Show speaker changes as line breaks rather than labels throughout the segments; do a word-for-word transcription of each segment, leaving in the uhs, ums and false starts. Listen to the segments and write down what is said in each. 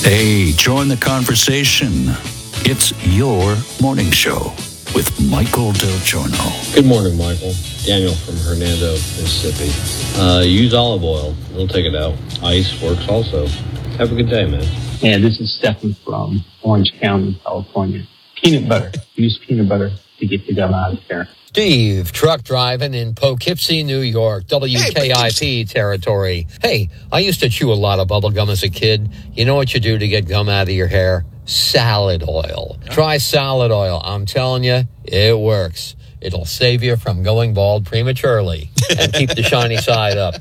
Hey, join the conversation. It's your morning show with Michael Del Giorno.
Good morning, Michael. Daniel from Hernando, Mississippi. Uh, use olive oil. We'll take it out. Ice works also. Have a good day, man.
Yeah, this is Stephen from Orange County, California. Peanut butter. Use peanut butter to get the gum out of there.
Steve, truck driving in Poughkeepsie, New York, W K I P territory. Hey, I used to chew a lot of bubble gum as a kid. You know what you do to get gum out of your hair? Salad oil. Try salad oil. I'm telling you, it works. It'll save you from going bald prematurely and keep the shiny side up.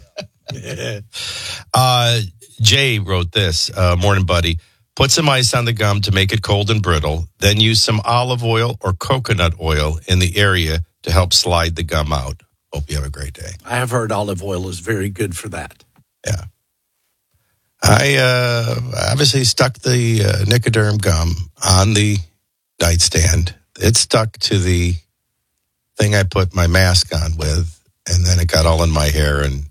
uh, Jay wrote this, uh, morning buddy. Put some ice on the gum to make it cold and brittle. Then use some olive oil or coconut oil in the area to help slide the gum out. Hope you have a great day.
I have heard olive oil is very good for that.
Yeah. I uh, obviously stuck the uh, Nicoderm gum on the nightstand. It stuck to the thing I put my mask on with, and then it got all in my hair. And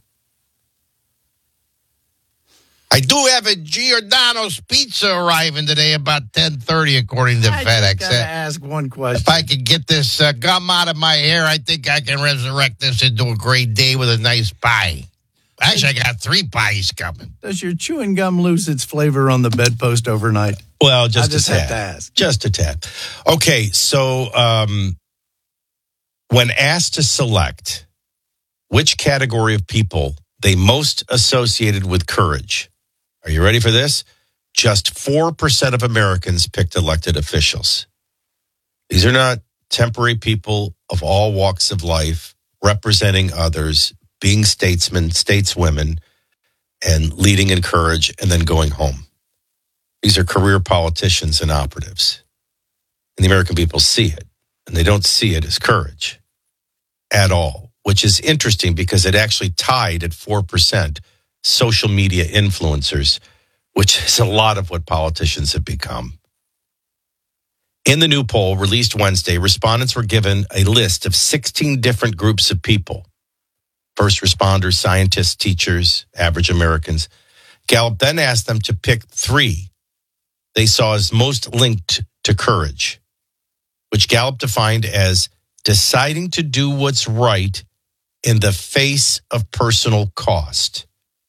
I do have a Giordano's pizza arriving today about ten thirty, according to
I
FedEx.
I got to ask one question.
If I could get this uh, gum out of my hair, I think I can resurrect this into a great day with a nice pie. Actually, I got three pies coming.
Does your chewing gum lose its flavor on the bedpost overnight?
Well, just,
I just
a tad.
have to ask.
Just a tad. Okay, so um, when asked to select which category of people they most associated with courage, are you ready for this? Just four percent of Americans picked elected officials. These are not temporary people of all walks of life representing others, being statesmen, stateswomen, and leading in courage and then going home. These are career politicians and operatives. And the American people see it, and they don't see it as courage at all, which is interesting because it actually tied at four percent social media influencers, which is a lot of what politicians have become. In the new poll released Wednesday, respondents were given a list of sixteen different groups of people. First responders, scientists, teachers, average Americans. Gallup then asked them to pick three they saw as most linked to courage, which Gallup defined as deciding to do what's right in the face of personal cost.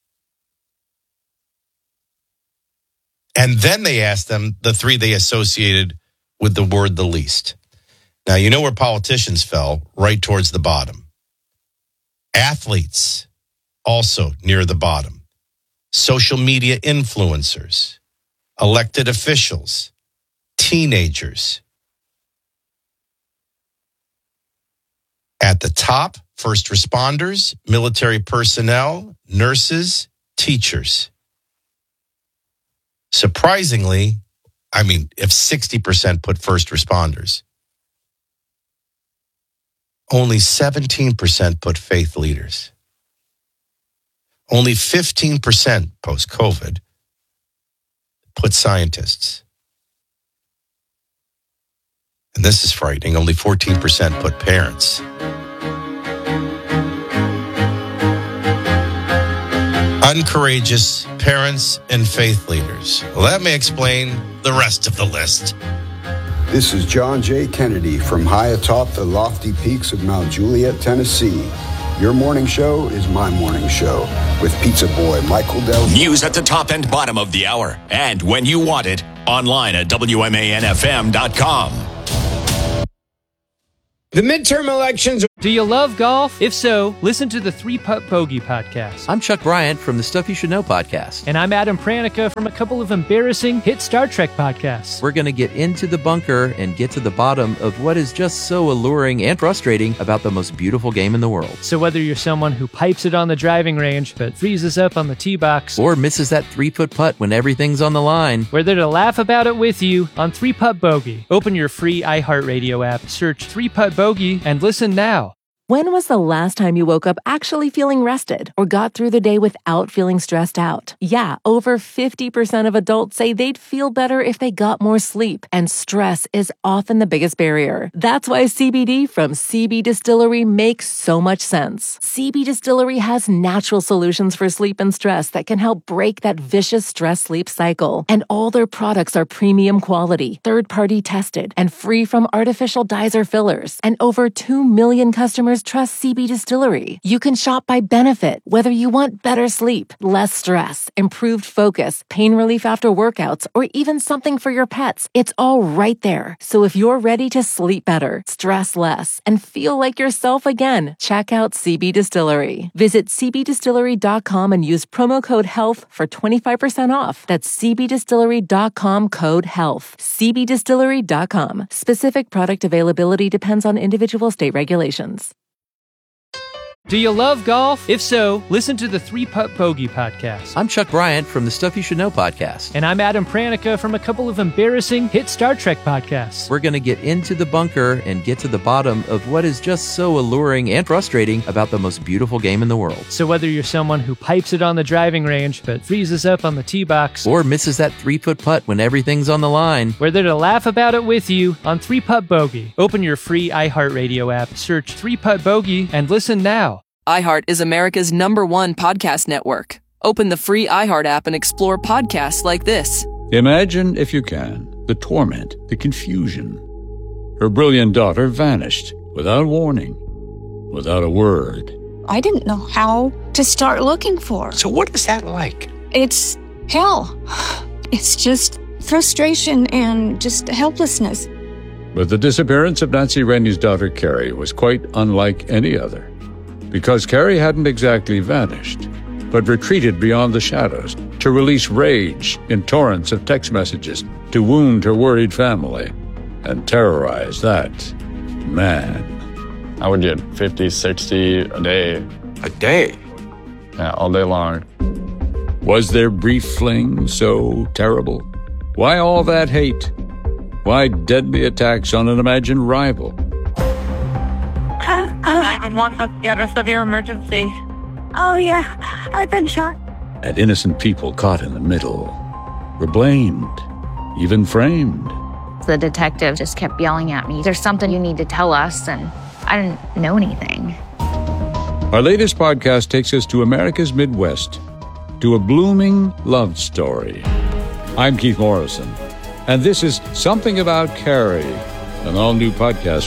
And then they asked them the three they associated with the word the least. Now, you know where politicians fell, right towards the bottom. Athletes, also near the bottom. Social media influencers, elected officials, teenagers. At the top, first responders, military personnel, nurses, teachers. Surprisingly, I mean, if sixty percent put first responders, only seventeen percent put faith leaders. Only fifteen percent post-COVID put scientists. And this is frightening. Only fourteen percent put parents. Uncourageous parents and faith leaders. Let me explain the rest of the list.
This is John J. Kennedy from high atop the lofty peaks of Mount Juliet, Tennessee. Your morning show is my morning show with pizza boy Michael Del.
News at the top and bottom of the hour. And when you want it, online at W M A N F M dot com.
The midterm elections.
Do you love golf? If so, listen to the Three Putt Bogey podcast.
I'm Chuck Bryant from the Stuff You Should Know podcast.
And I'm Adam Pranica from a couple of embarrassing hit Star Trek podcasts.
We're going to get into the bunker and get to the bottom of what is just so alluring and frustrating about the most beautiful game in the world.
So whether you're someone who pipes it on the driving range but freezes up on the tee box,
or misses that three-foot putt when everything's on the line,
we're there to laugh about it with you on Three Putt Bogey. Open your free iHeartRadio app, search Three Putt Bogey, and listen now.
When was the last time you woke up actually feeling rested or got through the day without feeling stressed out? Yeah, over fifty percent of adults say they'd feel better if they got more sleep, and stress is often the biggest barrier. That's why C B D from C B Distillery makes so much sense. C B Distillery has natural solutions for sleep and stress that can help break that vicious stress-sleep cycle. And all their products are premium quality, third-party tested, and free from artificial dyes or fillers. And over two million customers trust C B Distillery. You can shop by benefit, whether you want better sleep, less stress, improved focus, pain relief after workouts, or even something for your pets. It's all right there. So if you're ready to sleep better, stress less, and feel like yourself again, check out C B Distillery. Visit c b distillery dot com and use promo code HEALTH for twenty-five percent off. That's c b distillery dot com code HEALTH. c b distillery dot com. Specific product availability depends on individual state regulations.
Do you love golf? If so, listen to the Three Putt Bogey podcast.
I'm Chuck Bryant from the Stuff You Should Know podcast.
And I'm Adam Pranica from a couple of embarrassing hit Star Trek podcasts.
We're going to get into the bunker and get to the bottom of what is just so alluring and frustrating about the most beautiful game in the world.
So whether you're someone who pipes it on the driving range but freezes up on the tee box,
or misses that three-foot putt when everything's on the line,
we're there to laugh about it with you on Three Putt Bogey. Open your free iHeartRadio app, search Three Putt Bogey, and listen now.
iHeart is America's number one podcast network. Open the free iHeart app and explore podcasts like this.
Imagine, if you can, the torment, the confusion. Her brilliant daughter vanished without warning, without a word.
I didn't know how to start looking for her.
So what is that like?
It's hell. It's just frustration and just helplessness.
But the disappearance of Nancy Rennie's daughter, Carrie, was quite unlike any other. Because Carrie hadn't exactly vanished, but retreated beyond the shadows to release rage in torrents of text messages to wound her worried family and terrorize that man.
I would get fifty, sixty a day.
A day?
Yeah, all day long.
Was their brief fling so terrible? Why all that hate? Why deadly attacks on an imagined rival?
nine one one, you have a severe emergency.
Oh, yeah. I've been shot.
And innocent people caught in the middle were blamed, even framed.
The detective just kept yelling at me, "There's something you need to tell us," and I didn't know anything.
Our latest podcast takes us to America's Midwest, to a blooming love story. I'm Keith Morrison, and this is Something About Carrie, an all-new podcast.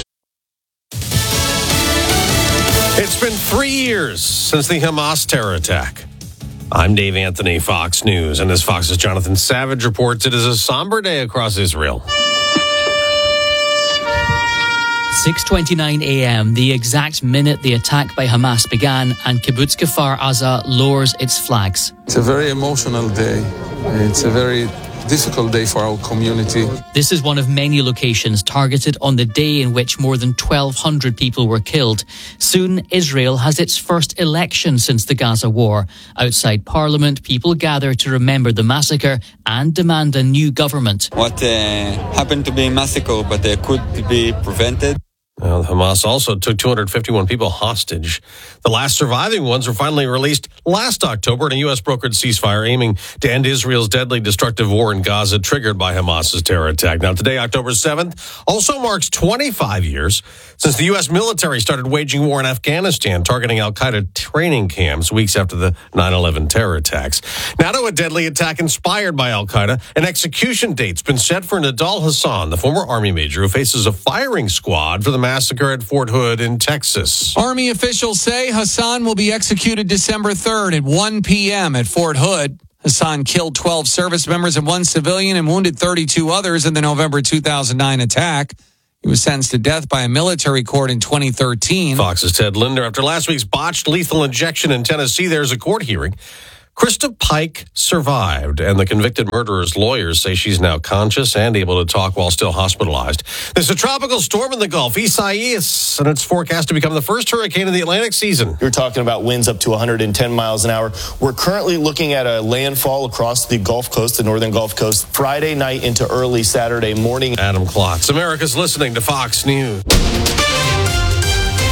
It's been three years since the Hamas terror attack. I'm Dave Anthony, Fox News, and as Fox's Jonathan Savage reports, it is a somber day across Israel.
six twenty-nine a.m., the exact minute the attack by Hamas began, and Kibbutz Kfar Aza lowers its flags.
It's a very emotional day. It's a very difficult day for our community.
This is one of many locations targeted on the day in which more than twelve hundred people were killed. Soon, Israel has its first election since the Gaza war. Outside Parliament, people gather to remember the massacre and demand a new government.
What uh, happened to be a massacre, but uh, could be prevented.
Well, Hamas also took two hundred fifty-one people hostage. The last surviving ones were finally released last October in a U S brokered ceasefire aiming to end Israel's deadly destructive war in Gaza triggered by Hamas's terror attack. Now, today, October seventh, also marks twenty-five years since the U S military started waging war in Afghanistan, targeting al-Qaeda training camps weeks after the nine eleven terror attacks. Now to a deadly attack inspired by al-Qaeda. An execution date's been set for Nidal Hassan, the former Army major who faces a firing squad for the massacre at Fort Hood in Texas.
Army officials say Hassan will be executed December third at one p.m. at Fort Hood. Hassan killed twelve service members and one civilian and wounded thirty-two others in the November two thousand nine attack. He was sentenced to death by a military court in twenty thirteen.
Fox's Ted Linder. After last week's botched lethal injection in Tennessee, there's a court hearing. Krista Pike survived, and the convicted murderer's lawyers say she's now conscious and able to talk while still hospitalized. There's a tropical storm in the Gulf, Isaias, and it's forecast to become the first hurricane in the Atlantic season.
You're talking about winds up to one hundred ten miles an hour. We're currently looking at a landfall across the Gulf Coast, the northern Gulf Coast, Friday night into early Saturday morning.
Adam Klotz, America's listening to Fox News.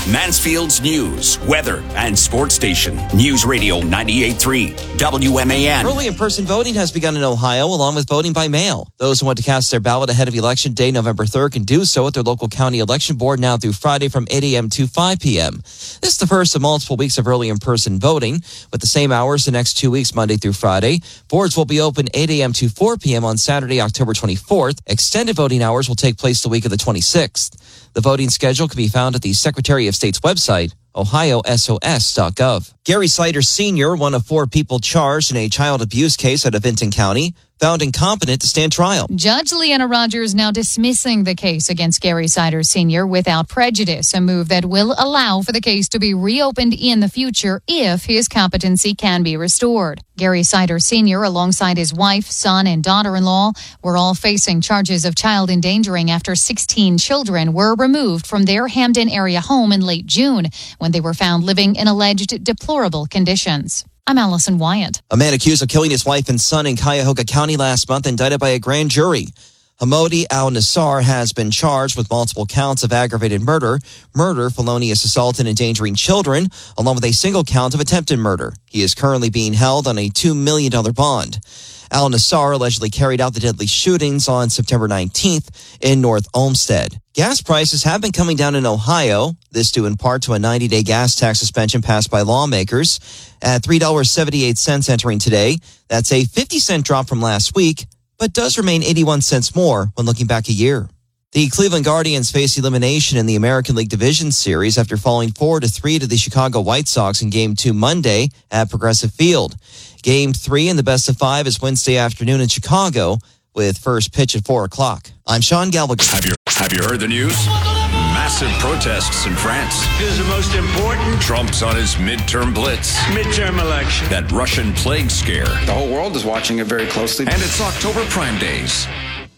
Mansfield's news, weather, and sports station. News Radio ninety-eight point three, W M A N.
Early in-person voting has begun in Ohio, along with voting by mail. Those who want to cast their ballot ahead of Election Day, November third, can do so at their local county election board now through Friday from eight a.m. to five p.m. This is the first of multiple weeks of early in-person voting. With the same hours the next two weeks, Monday through Friday. Boards will be open eight a.m. to four p.m. on Saturday, October twenty-fourth. Extended voting hours will take place the week of the twenty-sixth. The voting schedule can be found at the Secretary of State's website, ohio s o s dot gov. Gary Sider Senior, one of four people charged in a child abuse case out of Vinton County, found incompetent to stand trial.
Judge Leanna Rogers now dismissing the case against Gary Sider Senior without prejudice, a move that will allow for the case to be reopened in the future if his competency can be restored. Gary Sider Senior, alongside his wife, son, and daughter-in-law, were all facing charges of child endangering after sixteen children were removed from their Hamden area home in late June when they were found living in alleged deplorable conditions. I'm Allison Wyatt.
A man accused of killing his wife and son in Cuyahoga County last month, indicted by a grand jury. Hamodi Al-Nassar has been charged with multiple counts of aggravated murder, murder, felonious assault, and endangering children, along with a single count of attempted murder. He is currently being held on a two million dollars bond. Al-Nassar allegedly carried out the deadly shootings on September nineteenth in North Olmsted. Gas prices have been coming down in Ohio, this due in part to a ninety-day gas tax suspension passed by lawmakers at three dollars and seventy-eight cents entering today. That's a fifty cent drop from last week, but does remain eighty-one cents more when looking back a year. The Cleveland Guardians face elimination in the American League Division Series after falling four to three to the Chicago White Sox in Game two Monday at Progressive Field. Game three in the best of five is Wednesday afternoon in Chicago with first pitch at four o'clock. I'm Sean Gallagher.
Have you, have you heard the news? Massive protests in France.
This is the most important.
Trump's on his midterm blitz.
Midterm election.
That Russian plague scare.
The whole world is watching it very closely.
And it's October Prime Days.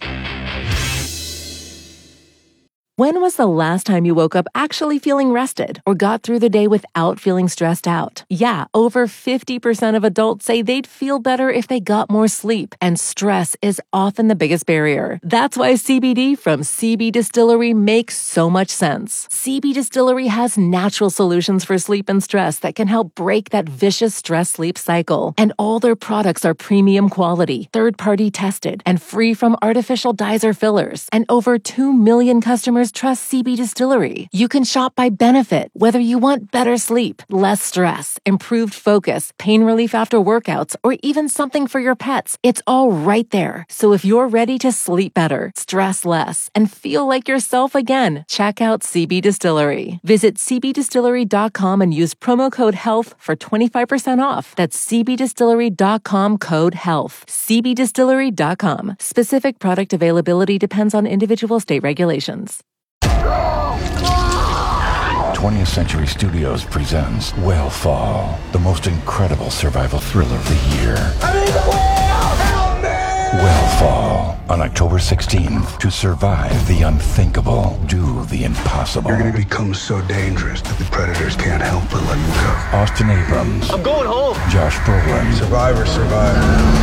When was the last time you woke up actually feeling rested or got through the day without feeling stressed out? Yeah, over fifty percent of adults say they'd feel better if they got more sleep, and stress is often the biggest barrier. That's why C B D from C B Distillery makes so much sense. C B Distillery has natural solutions for sleep and stress that can help break that vicious stress-sleep cycle. And all their products are premium quality, third-party tested, and free from artificial dyes or fillers. And over two million customers trust C B Distillery. You can shop by benefit, whether you want better sleep, less stress, improved focus, pain relief after workouts, or even something for your pets. It's all right there. So if you're ready to sleep better, stress less, and feel like yourself again, check out C B Distillery. Visit c b distillery dot com and use promo code HEALTH for twenty-five percent off. That's c b distillery dot com code HEALTH. c b distillery dot com. Specific product availability depends on individual state regulations.
twentieth Century Studios presents Whale the most incredible survival thriller of the year. I'm in the whale! Help me! Whale on October sixteenth. To survive the unthinkable, do the impossible.
You're going to become so dangerous that the predators can't help but let you go.
Austin Abrams.
I'm going home.
Josh Brolin.
Survivor, survivor.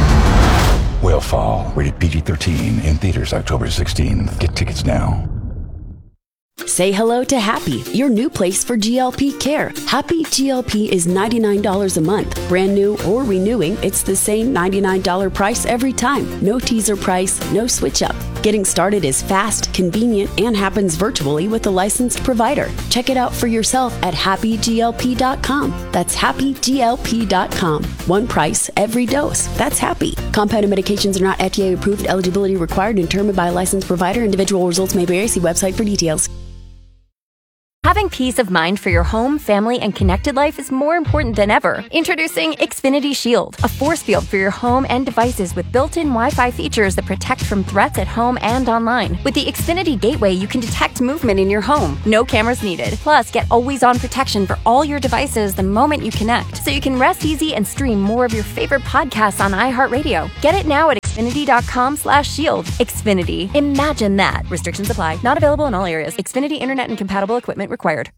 Whale rated P G thirteen in theaters October sixteenth. Get tickets now.
Say hello to Happy, your new place for G L P care. Happy G L P is ninety-nine dollars a month. Brand new or renewing, it's the same ninety-nine dollars price every time. No teaser price, no switch up. Getting started is fast, convenient, and happens virtually with a licensed provider. Check it out for yourself at happy g l p dot com. That's happy g l p dot com. One price, every dose. That's Happy. Compounded medications are not F D A approved. Eligibility required and determined by a licensed provider. Individual results may vary. See website for details.
Having peace of mind for your home, family, and connected life is more important than ever. Introducing Xfinity Shield, a force field for your home and devices with built-in Wi-Fi features that protect from threats at home and online. With the Xfinity Gateway, you can detect movement in your home. No cameras needed. Plus, get always-on protection for all your devices the moment you connect, so you can rest easy and stream more of your favorite podcasts on iHeartRadio. Get it now at xfinity dot com slash shield. Xfinity. Imagine that. Restrictions apply. Not available in all areas. Xfinity Internet and compatible equipment required.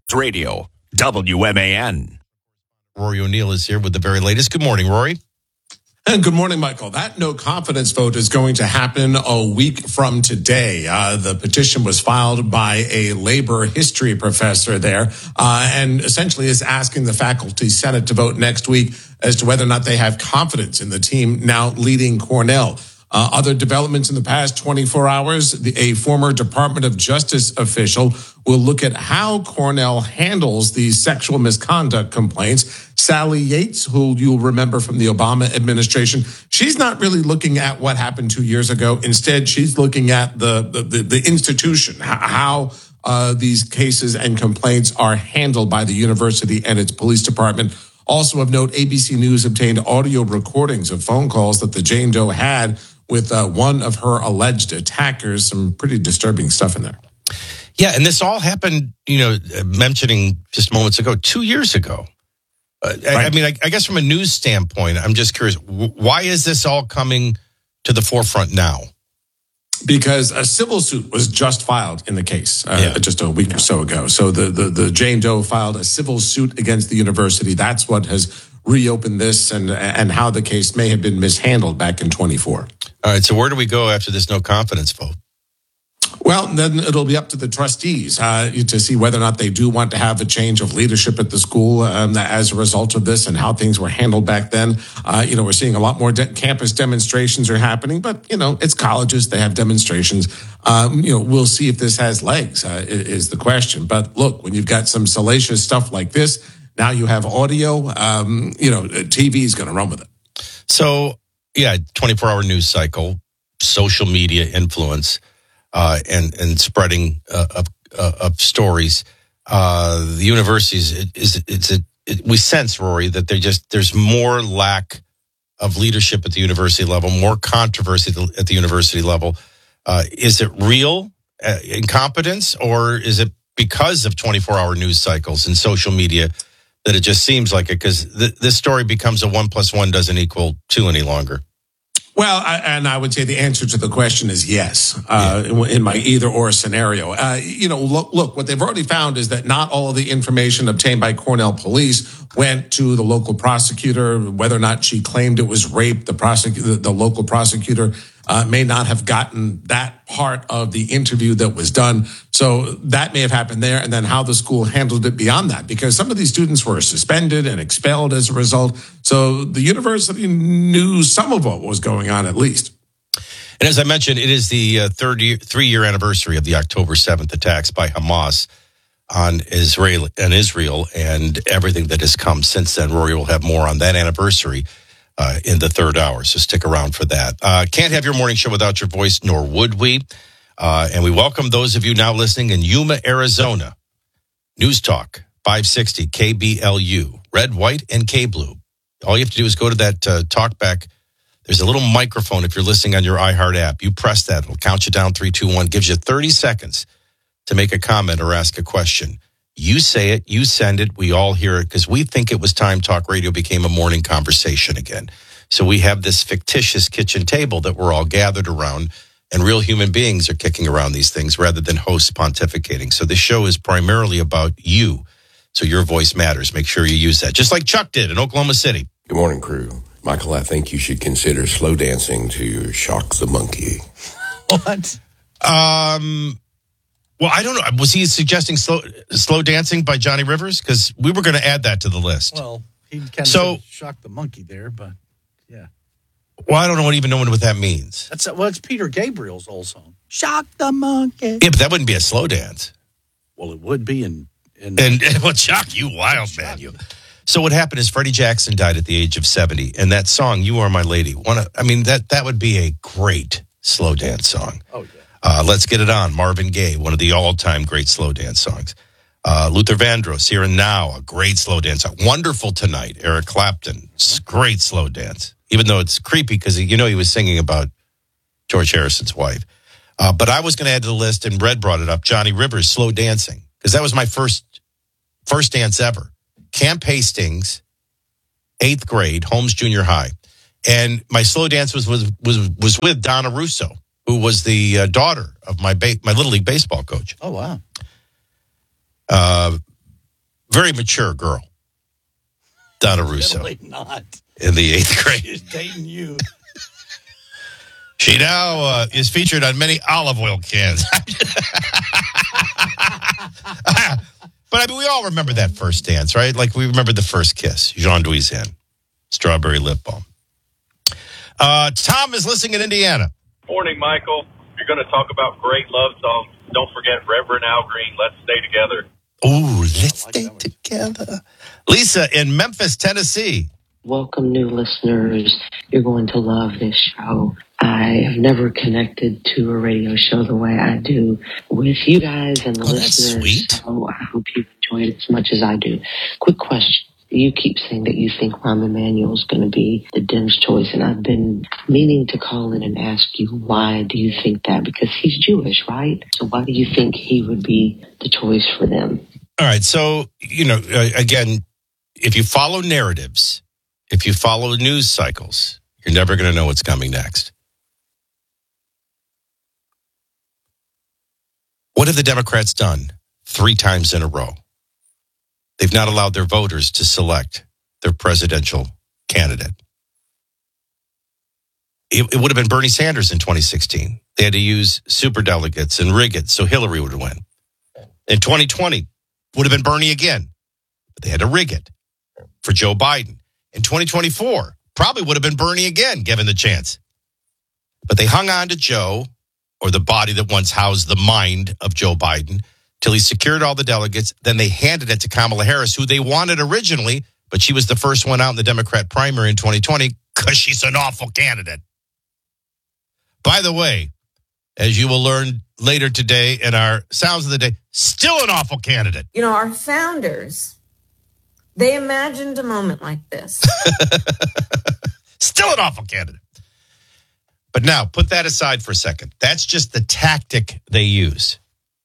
And good morning, Michael. That no confidence vote is going to happen a week from today. Uh, the petition was filed by a labor history professor there uh, and essentially is asking the faculty senate to vote next week as to whether or not they have confidence in the team now leading Cornell. Uh, other developments in the past twenty-four hours, the, a former Department of Justice official will look at how Cornell handles these sexual misconduct complaints. Sally Yates, who you'll remember from the Obama administration, she's not really looking at what happened two years ago. Instead, she's looking at the, the, the, the institution, how uh, these cases and complaints are handled by the university and its police department. Also of note, A B C News obtained audio recordings of phone calls that the Jane Doe had with uh, one of her alleged attackers. Some pretty disturbing stuff in there.
Yeah, and this all happened, you know, mentioning just moments ago, two years ago. Uh, right. I, I mean, I, I guess from a news standpoint, I'm just curious, why is this all coming to the forefront now?
Because a civil suit was just filed in the case uh, yeah. just a week or so ago. So the, the, the Jane Doe filed a civil suit against the university. That's what has reopened this and and how the case may have been mishandled back in twenty-four.
All right, so where do we go after this no confidence vote?
Well, then it'll be up to the trustees uh, to see whether or not they do want to have a change of leadership at the school um, as a result of this and how things were handled back then. Uh, you know, we're seeing a lot more de- campus demonstrations are happening, but, you know, it's colleges. They have demonstrations. Um, you know, we'll see if this has legs uh, is the question. But look, when you've got some salacious stuff like this, now you have audio, um, you know, T V is going to run with it.
So, yeah, twenty-four hour news cycle, social media influence. Uh, and and spreading uh, of, uh, of stories, uh, the universities it, is it's a it, we sense, Rory, that they just there's more lack of leadership at the university level, more controversy at the university level. Uh, is it real uh, incompetence, or is it because of twenty-four hour news cycles and social media that it just seems like it? Because th- this story becomes a one plus one doesn't equal two any longer.
Well, I, and I would say the answer to the question is yes, uh, yeah. in my either or scenario. Uh, you know, look, look, what they've already found is that not all of the information obtained by Cornell police went to the local prosecutor. Whether or not she claimed it was rape, the prosecutor, the local prosecutor uh, may not have gotten that part of the interview that was done. So that may have happened there. And then how the school handled it beyond that, because some of these students were suspended and expelled as a result. So the university knew some of what was going on, at least.
And as I mentioned, it is the uh, third year, three-year anniversary of the October seventh attacks by Hamas on Israel and Israel and everything that has come since then. Rory will have more on that anniversary uh, in the third hour, so stick around for that. Uh, can't have your morning show without your voice, nor would we. Uh, and we welcome those of you now listening in Yuma, Arizona. News Talk, five sixty K B L U, red, white, and K-blue. All you have to do is go to that uh, talkback. There's a little microphone if you're listening on your iHeart app. You press that. It'll count you down, three, two, one. Gives you thirty seconds to make a comment or ask a question. You say it. You send it. We all hear it because we think it was time talk radio became a morning conversation again. So we have this fictitious kitchen table that we're all gathered around, and real human beings are kicking around these things rather than hosts pontificating. So this show is primarily about you. So your voice matters. Make sure you use that. Just like Chuck did in Oklahoma City.
Good morning, crew. Michael, I think you should consider slow dancing to Shock the Monkey.
What? Um, well, I don't know. Was he suggesting slow slow dancing by Johnny Rivers? Because we were going to add that to the list.
Well, he kind of
so,
shocked the monkey there, but yeah.
Well, I don't know even know what that means.
That's well, it's Peter Gabriel's old song. Shock the monkey.
Yeah, but that wouldn't be a slow dance.
Well, it would be in... in
and it would shock you, wild man. You. So what happened is Freddie Jackson died at the age of seventy, and that song, You Are My Lady, one of, I mean, that, that would be a great slow dance song.
Oh, yeah.
Uh, Let's Get It On, Marvin Gaye, one of the all-time great slow dance songs. Uh, Luther Vandross, Here and Now, a great slow dance song. Wonderful Tonight, Eric Clapton, great slow dance. Even though it's creepy because, you know, he was singing about George Harrison's wife. Uh, but I was going to add to the list, and Red brought it up, Johnny Rivers, Slow Dancing, because that was my first first dance ever. Camp Hastings, eighth grade, Holmes Junior High. And my slow dance was was was, was with Donna Russo, who was the uh, daughter of my ba- my Little League baseball coach.
Oh, wow.
Uh, very mature girl, Donna Russo.
Really not.
in the eighth grade.
Dating you.
She now uh, is featured on many olive oil cans. But I mean, we all remember that first dance, right? Like we remember the first kiss. Jean Duizan, strawberry lip balm. Uh, Tom is listening in Indiana.
Morning, Michael. If you're going to talk about great love songs, don't forget Reverend Al Green, Let's Stay Together.
Ooh, let's stay together. Lisa in Memphis, Tennessee.
Welcome, new listeners. You're going to love this show. I have never connected to a radio show the way I do with you guys and the
oh,
listeners.
That's sweet.
So I hope you enjoy it as much as I do. Quick question. You keep saying that you think Rahm Emanuel is going to be the Dems' choice, and I've been meaning to call in and ask you, why do you think that? Because he's Jewish, right? So why do you think he would be the choice for them?
All right. So, you know, uh, again, if you follow narratives, if you follow news cycles, you're never going to know what's coming next. What have the Democrats done three times in a row? They've not allowed their voters to select their presidential candidate. It, it would have been Bernie Sanders in twenty sixteen. They had to use superdelegates and rig it so Hillary would win. In twenty twenty, would have been Bernie again. But they had to rig it for Joe Biden. In twenty twenty-four, probably would have been Bernie again, given the chance. But they hung on to Joe, or the body that once housed the mind of Joe Biden, till he secured all the delegates. Then they handed it to Kamala Harris, who they wanted originally, but she was the first one out in the Democrat primary in twenty twenty because she's an awful candidate. By the way, as you will learn later today in our Sounds of the Day, still an awful candidate.
You know, our founders, they imagined a moment like this.
Still an awful candidate. But now, put that aside for a second. That's just the tactic they use.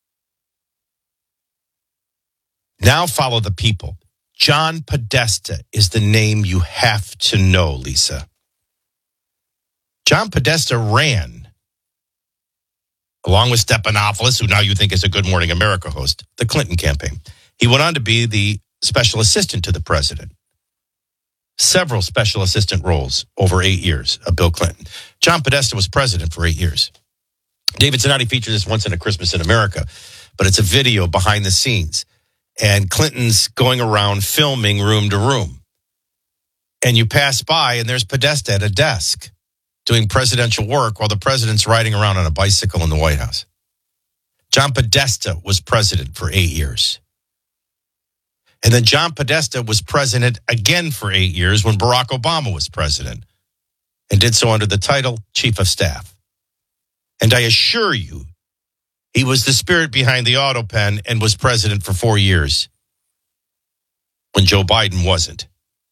Now follow the people. John Podesta is the name you have to know, Lisa. John Podesta ran, along with Stephanopoulos, who now you think is a Good Morning America host, the Clinton campaign. He went on to be the special assistant to the president. Several special assistant roles over eight years of Bill Clinton. John Podesta was president for eight years. David Zanotti featured this once in A Christmas in America, but it's a video behind the scenes. And Clinton's going around filming room to room. And you pass by, and there's Podesta at a desk doing presidential work while the president's riding around on a bicycle in the White House. John Podesta was president for eight years. And then John Podesta was president again for eight years when Barack Obama was president, and did so under the title Chief of Staff. And I assure you, he was the spirit behind the auto pen and was president for four years when Joe Biden wasn't.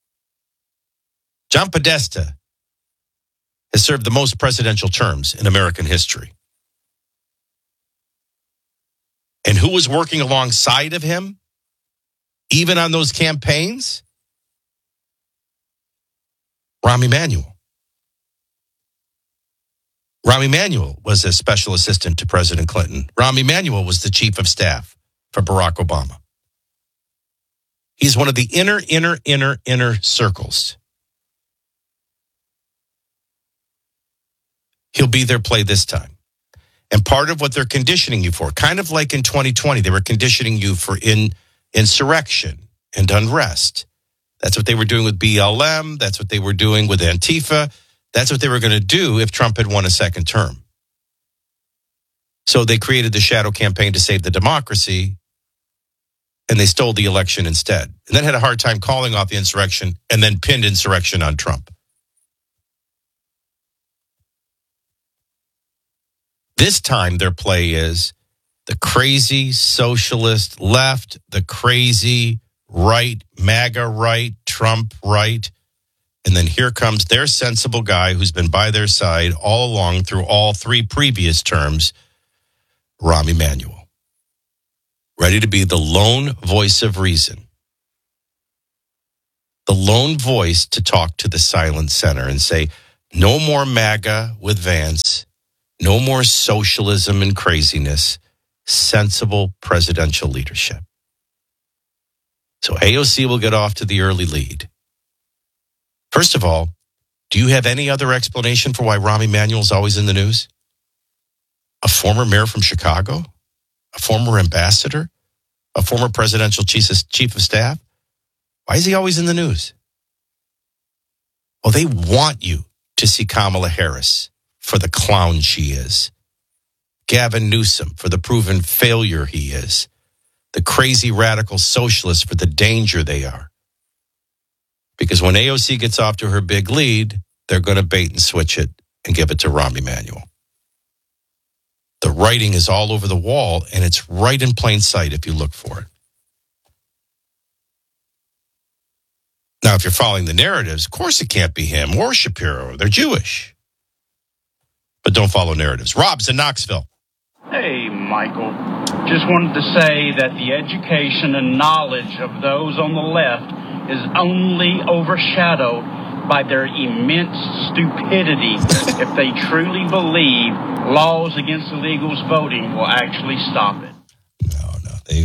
John Podesta has served the most presidential terms in American history. And who was working alongside of him, even on those campaigns? Rahm Emanuel. Rahm Emanuel was a special assistant to President Clinton. Rahm Emanuel was the chief of staff for Barack Obama. He's one of the inner, inner, inner, inner circles. He'll be their play this time. And part of what they're conditioning you for, kind of like in twenty twenty, they were conditioning you for in, insurrection and unrest. That's what they were doing with B L M. That's what they were doing with Antifa. That's what they were going to do if Trump had won a second term. So they created the shadow campaign to save the democracy, and they stole the election instead. And then had a hard time calling off the insurrection and then pinned insurrection on Trump. This time their play is the crazy socialist left, the crazy right, MAGA right, Trump right. And then here comes their sensible guy who's been by their side all along through all three previous terms, Rahm Emanuel. Ready to be the lone voice of reason. The lone voice to talk to the silent center and say, no more MAGA with Vance, no more socialism and craziness, sensible presidential leadership. So A O C will get off to the early lead. First of all, do you have any other explanation for why Rahm Emanuel is always in the news? A former mayor from Chicago? A former ambassador? A former presidential chief of staff? Why is he always in the news? Well, they want you to see Kamala Harris for the clown she is. Gavin Newsom for the proven failure he is. The crazy radical socialists for the danger they are. Because when A O C gets off to her big lead, they're going to bait and switch it and give it to Rahm Emanuel. The writing is all over the wall, and it's right in plain sight if you look for it. Now, if you're following the narratives, of course it can't be him or Shapiro. They're Jewish. But don't follow narratives. Rob's in Knoxville.
Hey, Michael. Just wanted to say that the education and knowledge of those on the left is only overshadowed by their immense stupidity if they truly believe laws against illegals voting will actually stop it.
No, no. They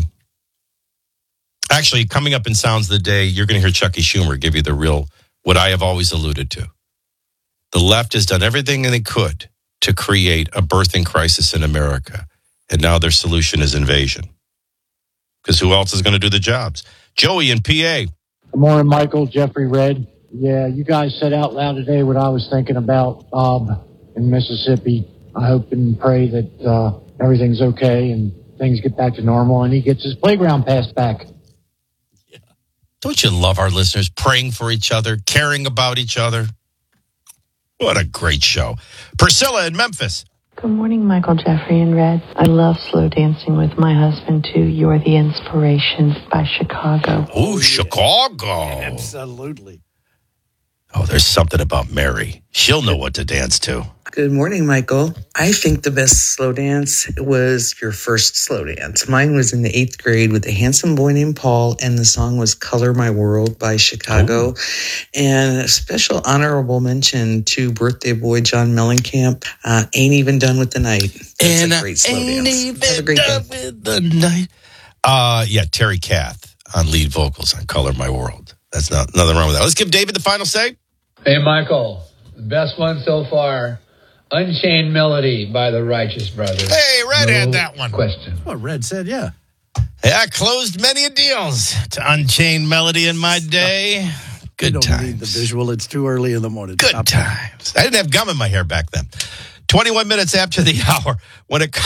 Actually, coming up in Sounds of the Day, you're going to hear Chucky Schumer give you the real, what I have always alluded to. The left has done everything they could to create a birthing crisis in America. And now their solution is invasion. Because who else is going to do the jobs? Joey in P A.
Good morning, Michael. Jeffrey Red. Yeah, you guys said out loud today what I was thinking about Bob in Mississippi. I hope and pray that uh, everything's okay and things get back to normal and he gets his playground pass back.
Yeah. Don't you love our listeners praying for each other, caring about each other? What a great show. Priscilla in Memphis.
Good morning, Michael, Jeffrey, and Red. I love slow dancing with my husband, too. You're the Inspiration by Chicago.
Oh, Chicago.
Absolutely.
Oh, there's something about Mary. She'll know what to dance to.
Good morning, Michael. I think the best slow dance was your first slow dance. Mine was in the eighth grade with a handsome boy named Paul, and the song was Color My World by Chicago. Ooh. And a special honorable mention to birthday boy John Mellencamp, uh, Ain't Even Done With the Night. That's
and
a great slow
ain't
dance.
Even
Have a great
done
day.
With the night. Uh, yeah, Terry Kath on lead vocals on Color My World. That's not nothing wrong with that. Let's give David the final say.
Hey, Michael, the best one so far, Unchained Melody by the Righteous Brothers.
Hey, Red
no
had that one.
Question.
What Red said, yeah.
Hey, I closed many a deals to Unchained Melody in my day. Good
you don't
times.
Need the visual. It's too early in the morning.
Good
Stop
times. That. I didn't have gum in my hair back then. twenty-one minutes after the hour. When it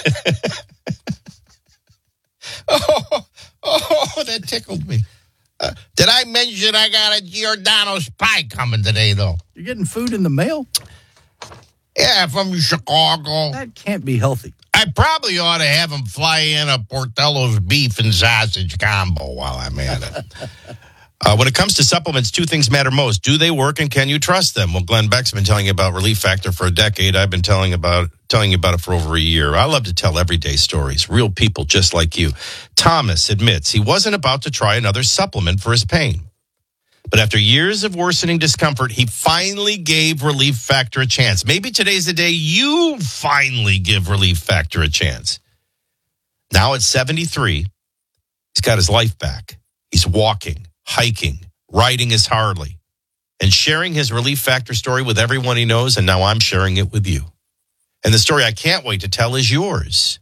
oh, oh, that tickled me. Uh, did I mention I got a Giordano's pie coming today, though?
You're getting food in the mail?
Yeah, from Chicago.
That can't be healthy.
I probably ought to have him fly in a Portillo's beef and sausage combo while I'm at it. uh, when it comes to supplements, two things matter most. Do they work and can you trust them? Well, Glenn Beck's been telling you about Relief Factor for a decade. I've been telling about telling you about it for over a year. I love to tell everyday stories, real people just like you. Thomas admits he wasn't about to try another supplement for his pain. But after years of worsening discomfort, he finally gave Relief Factor a chance. Maybe today's the day you finally give Relief Factor a chance. Now at seventy-three, he's got his life back. He's walking, hiking, riding his Harley, and sharing his Relief Factor story with everyone he knows, and now I'm sharing it with you. And the story I can't wait to tell is yours.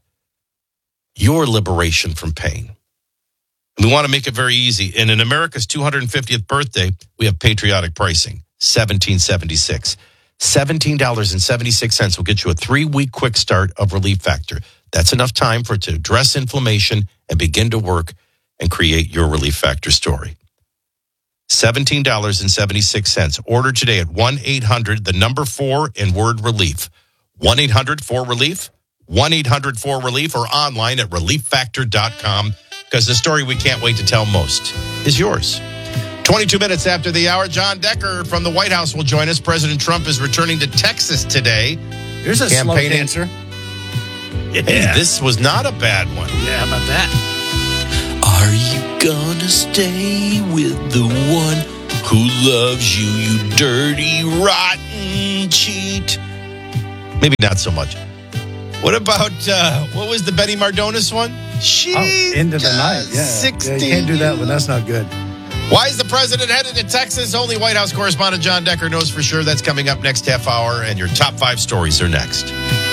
Your liberation from pain. We want to make it very easy. And in America's two hundred fiftieth birthday, we have patriotic pricing, seventeen seventy-six. seventeen dollars and seventy-six cents will get you a three-week quick start of Relief Factor. That's enough time for it to address inflammation and begin to work and create your Relief Factor story. seventeen dollars and seventy-six cents. Order today at one eight hundred, the number four, and word relief. one eight hundred four relief, one eight hundred four relief, or online at relief factor dot com. Because the story we can't wait to tell most is yours. twenty-two minutes after the hour, John Decker from the White House will join us. President Trump is returning to Texas today.
Here's a slow dancer.
Yeah. Hey, this was not a bad one.
Yeah, how about that?
Are you gonna stay with the one who loves you, you dirty, rotten cheat?
Maybe not so much. What about, uh, what was the Benny Mardones one? She
oh, Into the Night. Yeah.
sixteen.
Yeah, you can't do that one. That's not good.
Why is the president headed to Texas? Only White House correspondent John Decker knows for sure. That's coming up next half hour, and your top five stories are next.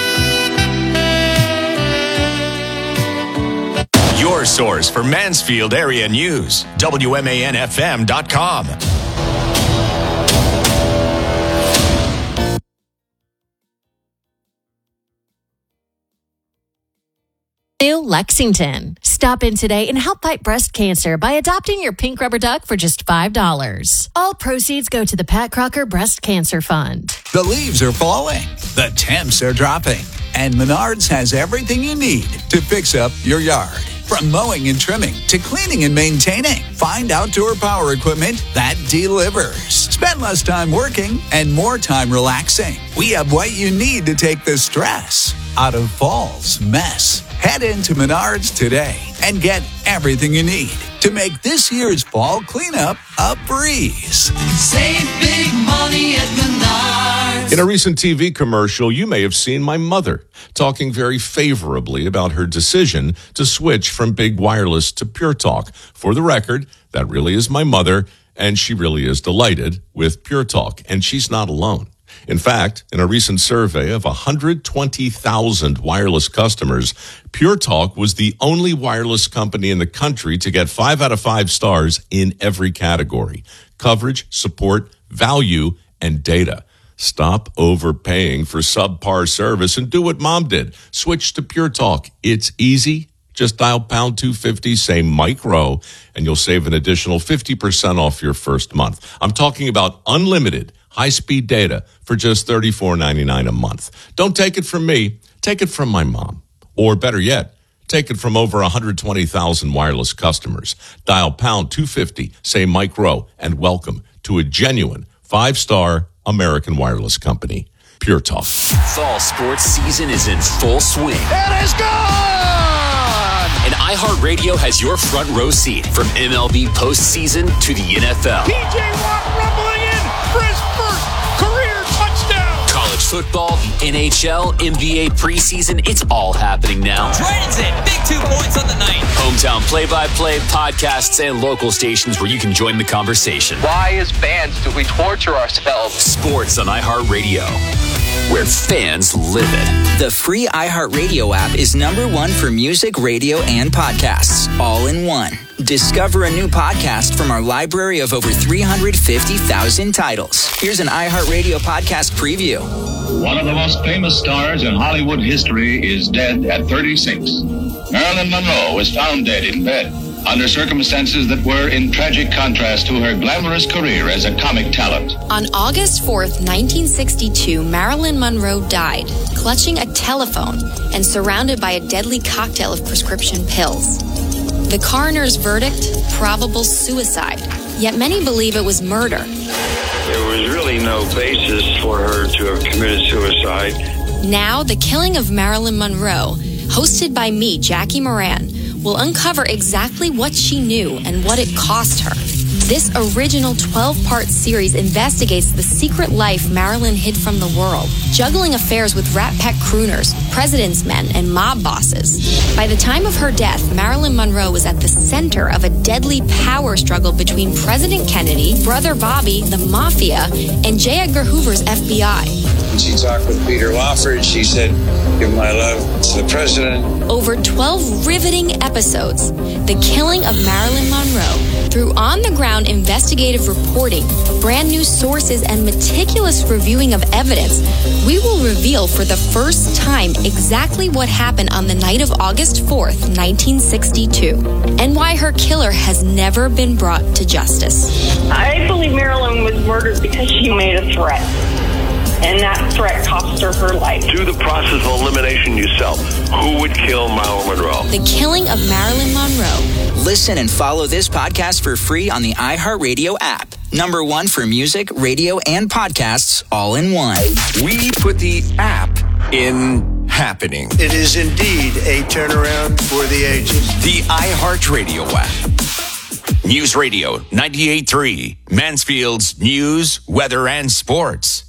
Your source for Mansfield area news, W M A N F M dot com.
New Lexington. Stop in today and help fight breast cancer by adopting your pink rubber duck for just five dollars. All proceeds go to the Pat Crocker Breast Cancer Fund.
The leaves are falling. The temps are dropping. And Menards has everything you need to fix up your yard. From mowing and trimming to cleaning and maintaining. Find outdoor power equipment that delivers. Spend less time working and more time relaxing. We have what you need to take the stress out of fall's mess. Head into Menards today and get everything you need to make this year's fall cleanup a breeze.
Save big money at Menards.
In a recent T V commercial, you may have seen my mother talking very favorably about her decision to switch from big wireless to Pure Talk. For the record, that really is my mother, and she really is delighted with Pure Talk, and she's not alone. In fact, in a recent survey of one hundred twenty thousand wireless customers, Pure Talk was the only wireless company in the country to get five out of five stars in every category: coverage, support, value, and data. Stop overpaying for subpar service and do what Mom did. Switch to Pure Talk. It's easy. Just dial pound two fifty, say Mike Rowe, and you'll save an additional fifty percent off your first month. I'm talking about unlimited high-speed data for just thirty-four ninety-nine a month. Don't take it from me. Take it from my mom. Or better yet, take it from over one hundred twenty thousand wireless customers. Dial pound two fifty, say Mike Rowe, and welcome to a genuine five-star American wireless company, Pure Talk.
Fall sports season is in full swing.
It is gone!
And iHeartRadio has your front row seat from M L B postseason to the N F L.
T J Watt rumbling in for his first career touchdown.
College football, the N H L, N B A preseason, it's all happening now.
Dragons in, big two points on the night.
Hometown play-by-play, podcasts, and local stations where you can join the conversation.
Why, as fans, do we torture ourselves?
Sports on iHeartRadio, where fans live it.
The free iHeartRadio app is number one for music, radio, and podcasts, all in one. Discover a new podcast from our library of over three hundred fifty thousand titles. Here's an iHeartRadio podcast preview.
One of the most famous stars in Hollywood history is dead at thirty-six. Marilyn Monroe was found dead in bed under circumstances that were in tragic contrast to her glamorous career as a comic talent.
On August fourth, nineteen sixty-two, Marilyn Monroe died, clutching a telephone and surrounded by a deadly cocktail of prescription pills. The coroner's verdict, probable suicide, yet many believe it was murder.
There was really no basis for her to have committed suicide.
Now, The Killing of Marilyn Monroe, hosted by me, Jackie Moran, will uncover exactly what she knew and what it cost her. This original twelve-part series investigates the secret life Marilyn hid from the world, juggling affairs with Rat Pack crooners, president's men, and mob bosses. By the time of her death, Marilyn Monroe was at the center of a deadly power struggle between President Kennedy, Brother Bobby, the Mafia, and J. Edgar Hoover's F B I.
When she talked with Peter Lawford, she said, "Give my love to the president."
Over twelve riveting episodes, The Killing of Marilyn Monroe, through on-the-ground investigative reporting, brand new sources, and meticulous reviewing of evidence, we will reveal for the first time exactly what happened on the night of August fourth, nineteen sixty-two, and why her killer has never been brought to justice.
I believe Marilyn was murdered because she made a threat. And that threat cost her her life.
Do the process of elimination yourself. Who would kill Marilyn Monroe?
The Killing of Marilyn Monroe.
Listen and follow this podcast for free on the iHeartRadio app. Number one for music, radio, and podcasts, all in one.
We put the app in happening.
It is indeed a turnaround for the ages.
The iHeartRadio app. News Radio ninety-eight point three, Mansfield's news, weather, and sports.